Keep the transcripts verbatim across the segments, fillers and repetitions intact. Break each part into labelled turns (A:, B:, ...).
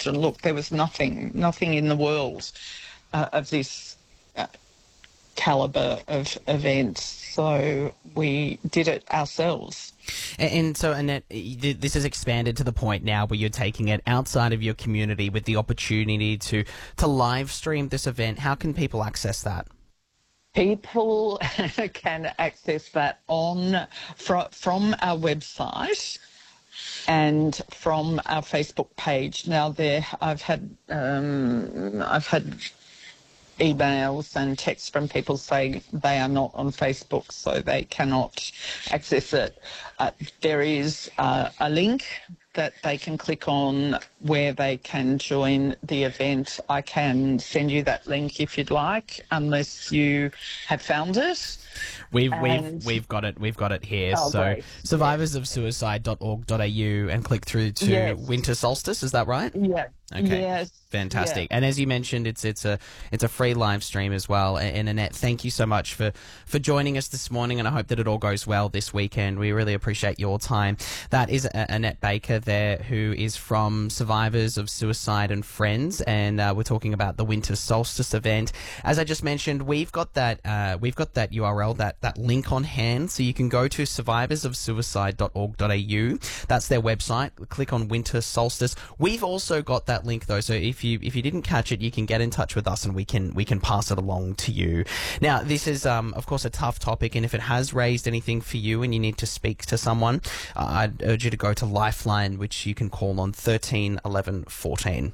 A: and look, there was nothing, nothing in the world uh, of this uh, calibre of events. So we did it ourselves.
B: And, and so, Annette, this has expanded to the point now where you're taking it outside of your community with the opportunity to, to live stream this event. How can people access that?
A: People can access that on from, from our website and from our Facebook page. Now, there I've had um, I've had emails and texts from people saying they are not on Facebook, so they cannot access it. Uh, there is uh, a link that they can click on where they can join the event. I can send you that link if you'd like, unless you have found it.
B: We've
A: and...
B: we've we've got it. We've got it here.
A: Oh,
B: so
A: great.
B: survivors of suicide dot org dot a u and click through to
A: Yes.
B: Winter Solstice. Is that right?
A: Yeah.
B: Okay.
A: Yes.
B: Fantastic.
A: Yeah.
B: And as you mentioned, it's it's a it's a free live stream as well. And Annette, thank you so much for, for joining us this morning, and I hope that it all goes well this weekend. We really appreciate your time. That is Annette Baker there, who is from Survivors of Suicide and Friends, and uh, we're talking about the Winter Solstice event. As I just mentioned, we've got that uh, we've got that U R L, that that link on hand, so you can go to survivors of suicide dot org dot a u. That's their website. Click on Winter Solstice. We've also got that link though, so if you if you didn't catch it, you can get in touch with us and we can we can pass it along to you. Now, this is um, of course a tough topic, and if it has raised anything for you and you need to speak to someone, uh, I'd urge you to go to Lifeline, which you can call on thirteen eleven fourteen.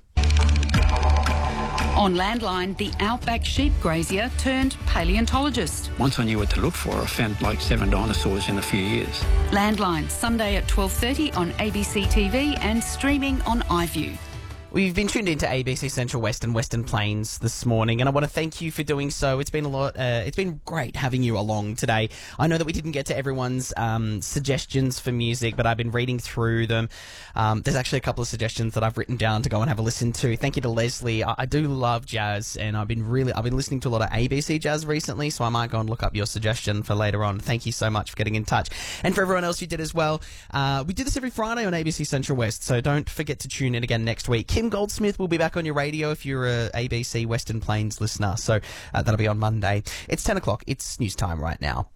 C: On Landline, the outback sheep grazier turned paleontologist.
D: Once I knew what to look for, I found like seven dinosaurs in a few years.
C: Landline, Sunday at twelve thirty on A B C T V and streaming on iView.
B: We've been tuned into A B C Central West and Western Plains this morning, and I want to thank you for doing so. It's been a lot. Uh, it's been great having you along today. I know that we didn't get to everyone's um, suggestions for music, but I've been reading through them. Um, there's actually a couple of suggestions that I've written down to go and have a listen to. Thank you to Leslie. I, I do love jazz, and I've been really I've been listening to a lot of A B C jazz recently, so I might go and look up your suggestion for later on. Thank you so much for getting in touch, and for everyone else who did as well. Uh, we do this every Friday on A B C Central West, so don't forget to tune in again next week. Kim Goldsmith will be back on your radio if you're a A B C Western Plains listener, so uh, that'll be on Monday. It's ten o'clock. It's news time right now.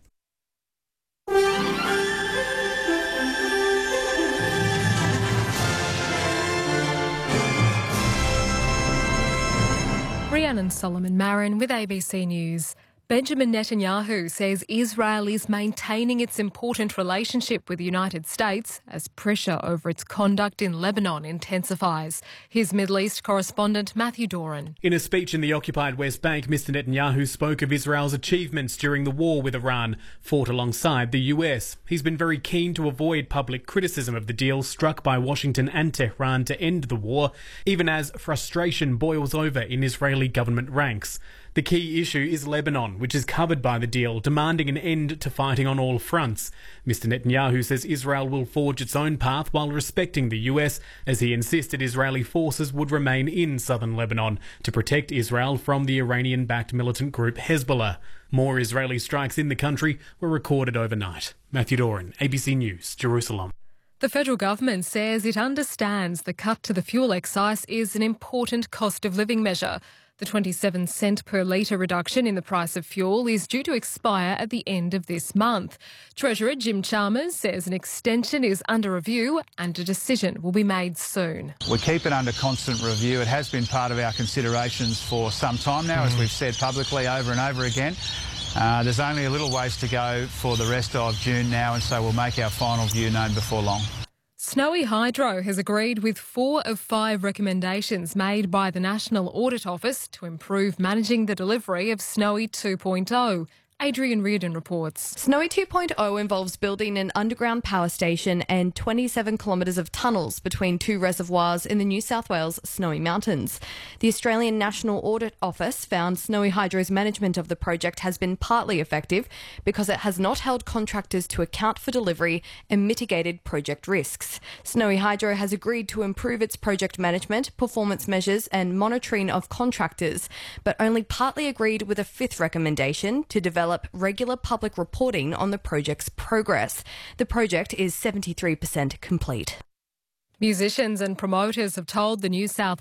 E: Rhiannon Solomon Marin with A B C News. Benjamin Netanyahu says Israel is maintaining its important relationship with the United States as pressure over its conduct in Lebanon intensifies. Here's Middle East correspondent Matthew Doran.
F: In a speech in the occupied West Bank, Mister Netanyahu spoke of Israel's achievements during the war with Iran, fought alongside the U S. He's been very keen to avoid public criticism of the deal struck by Washington and Tehran to end the war, even as frustration boils over in Israeli government ranks. The key issue is Lebanon, which is covered by the deal, demanding an end to fighting on all fronts. Mister Netanyahu says Israel will forge its own path while respecting the U S, as he insisted Israeli forces would remain in southern Lebanon to protect Israel from the Iranian-backed militant group Hezbollah. More Israeli strikes in the country were recorded overnight. Matthew Doran, A B C News, Jerusalem.
E: The federal government says it understands the cut to the fuel excise is an important cost of living measure. The twenty-seven cent per litre reduction in the price of fuel is due to expire at the end of this month. Treasurer Jim Chalmers says an extension is under review and a decision will be made soon.
G: We keep it under constant review. It has been part of our considerations for some time now, as we've said publicly over and over again. Uh, there's only a little ways to go for the rest of June now, and so we'll make our final view known before long.
E: Snowy Hydro has agreed with four of five recommendations made by the National Audit Office to improve managing the delivery of Snowy two point oh. Adrian Reardon reports.
H: Snowy two point oh involves building an underground power station and twenty-seven kilometres of tunnels between two reservoirs in the New South Wales Snowy Mountains. The Australian National Audit Office found Snowy Hydro's management of the project has been partly effective because it has not held contractors to account for delivery and mitigated project risks. Snowy Hydro has agreed to improve its project management, performance measures and monitoring of contractors, but only partly agreed with a fifth recommendation to develop regular public reporting on the project's progress. The project is seventy-three percent complete.
E: Musicians and promoters have told the New South